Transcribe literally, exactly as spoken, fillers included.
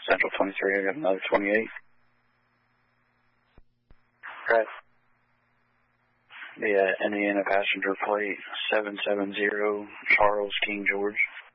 Central twenty-three, I got another twenty-eight. Right. The uh, Indiana passenger plate seven seven zero, Charles King George.